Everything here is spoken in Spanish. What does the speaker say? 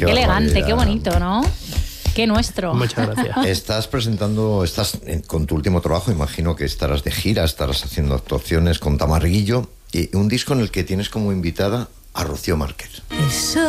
Qué elegante, qué bonito, ¿no? Qué nuestro. Muchas gracias. Estás con tu último trabajo, imagino que estarás de gira, estarás haciendo actuaciones con Tamarguillo, y un disco en el que tienes como invitada a Rocío Márquez.